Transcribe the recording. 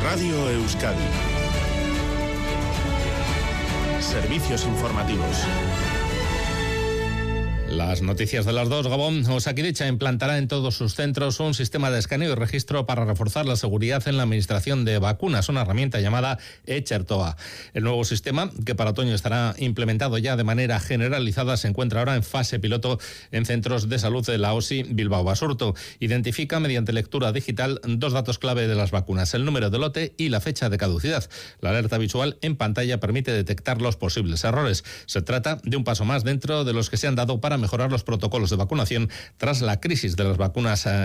Radio Euskadi. Servicios informativos. Las noticias de las 2, Gabón. Osakidetza implantará en todos sus centros un sistema de escaneo y registro para reforzar la seguridad en la administración de vacunas, una herramienta llamada Etxertoa. El nuevo sistema, que para otoño estará implementado ya de manera generalizada, se encuentra ahora en fase piloto en centros de salud de la OSI Bilbao Basurto. Identifica mediante lectura digital 2 datos clave de las vacunas: el número de lote y la fecha de caducidad. La alerta visual en pantalla permite detectar los posibles errores. Se trata de un paso más dentro de los que se han dado para mejorar los protocolos de vacunación tras la crisis de las vacunas